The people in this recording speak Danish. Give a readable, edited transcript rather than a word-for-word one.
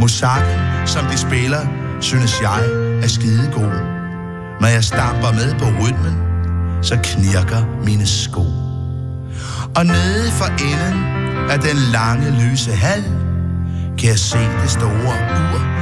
Musikken, som de spiller, synes jeg er skidegod. Når jeg stamper med på rytmen, så knirker mine sko. Og nede for enden af den lange lyse hal, kan jeg se det store ur